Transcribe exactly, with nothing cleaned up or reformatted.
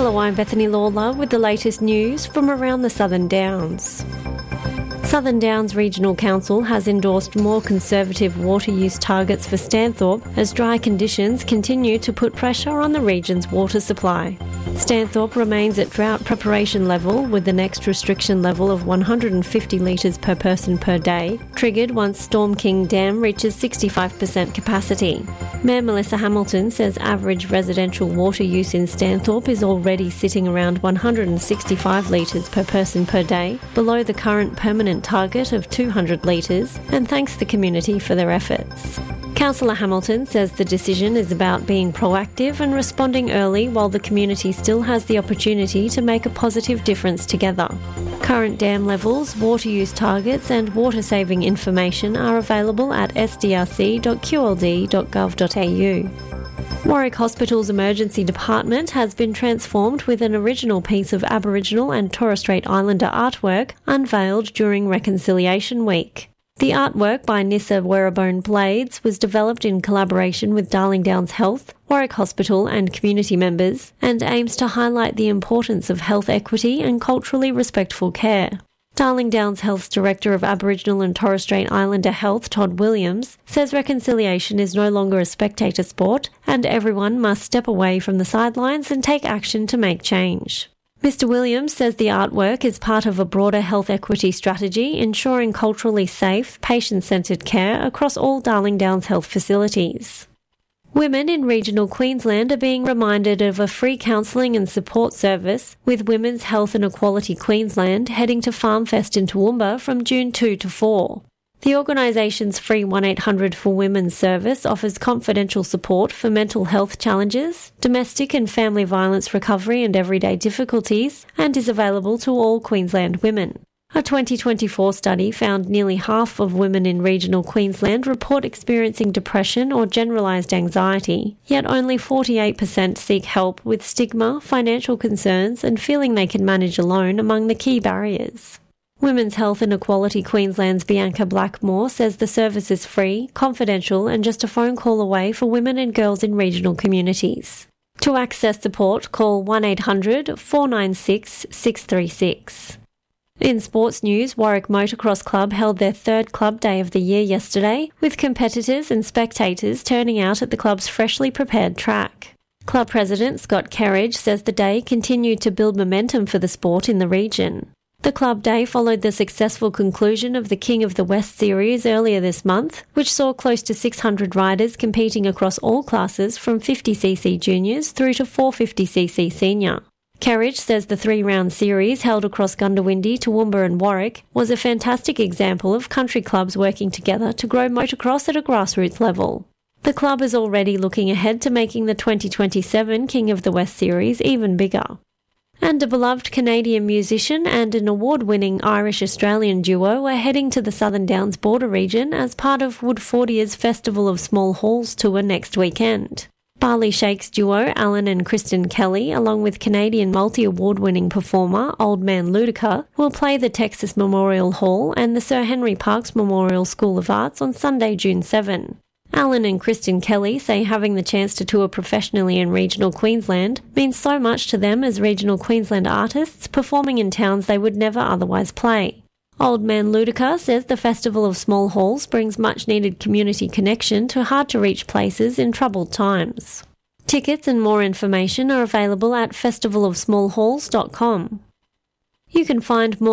Hello, I'm Bethany Lawler with the latest news from around the Southern Downs. Southern Downs Regional Council has endorsed more conservative water use targets for Stanthorpe as dry conditions continue to put pressure on the region's water supply. Stanthorpe remains at drought preparation level with the next restriction level of one hundred fifty litres per person per day, triggered once Storm King Dam reaches sixty-five percent capacity. Mayor Melissa Hamilton says average residential water use in Stanthorpe is already sitting around one hundred sixty-five litres per person per day, below the current permanent target of two hundred litres, and thanks the community for their efforts. Councillor Hamilton says the decision is about being proactive and responding early while the community still has the opportunity to make a positive difference together. Current dam levels, water use targets and water saving information are available at s d r c dot q l d dot gov dot a u. Warwick Hospital's emergency department has been transformed with an original piece of Aboriginal and Torres Strait Islander artwork unveiled during Reconciliation Week. The artwork by Nissa Werrabone Blades was developed in collaboration with Darling Downs Health, Warwick Hospital and community members, and aims to highlight the importance of health equity and culturally respectful care. Darling Downs Health's Director of Aboriginal and Torres Strait Islander Health, Todd Williams, says reconciliation is no longer a spectator sport and everyone must step away from the sidelines and take action to make change. Mister Williams says the artwork is part of a broader health equity strategy ensuring culturally safe, patient-centred care across all Darling Downs Health facilities. Women in regional Queensland are being reminded of a free counselling and support service, with Women's Health and Equality Queensland heading to FarmFest in Toowoomba from June second to fourth. The organisation's free one eight hundred for Women service offers confidential support for mental health challenges, domestic and family violence recovery and everyday difficulties, and is available to all Queensland women. A twenty twenty-four study found nearly half of women in regional Queensland report experiencing depression or generalised anxiety, yet only forty-eight percent seek help with stigma, financial concerns and feeling they can manage alone among the key barriers. Women's Health and Equality Queensland's Bianca Blackmore says the service is free, confidential and just a phone call away for women and girls in regional communities. To access support, call one eight hundred four nine six six three six. In sports news, Warwick Motocross Club held their third club day of the year yesterday, with competitors and spectators turning out at the club's freshly prepared track. Club President Scott Kerridge says the day continued to build momentum for the sport in the region. The club day followed the successful conclusion of the King of the West series earlier this month, which saw close to six hundred riders competing across all classes from fifty c c juniors through to four hundred fifty c c senior. Kerridge says the three-round series held across Gundawindi, Toowoomba and Warwick was a fantastic example of country clubs working together to grow motocross at a grassroots level. The club is already looking ahead to making the twenty twenty-seven King of the West series even bigger. And a beloved Canadian musician and an award-winning Irish-Australian duo are heading to the Southern Downs border region as part of Woodfordia's Festival of Small Halls tour next weekend. Barley Shakes duo Alan and Kristen Kelly, along with Canadian multi-award-winning performer Old Man Ludica, will play the Texas Memorial Hall and the Sir Henry Parkes Memorial School of Arts on Sunday, June seventh. Alan and Kristen Kelly say having the chance to tour professionally in regional Queensland means so much to them as regional Queensland artists performing in towns they would never otherwise play. Old Man Ludica says the Festival of Small Halls brings much-needed community connection to hard-to-reach places in troubled times. Tickets and more information are available at festival of small halls dot com. You can find more